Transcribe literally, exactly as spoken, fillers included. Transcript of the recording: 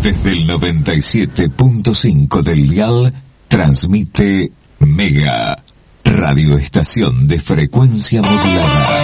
Desde el noventa y siete punto cinco del dial, transmite Mega, radioestación de frecuencia modulada.